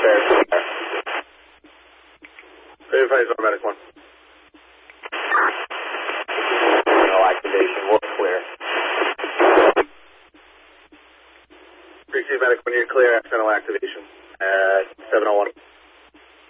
Advise on medic 1. No activation, we're clear. Receive medic 1, you're clear, accidental activation at 701.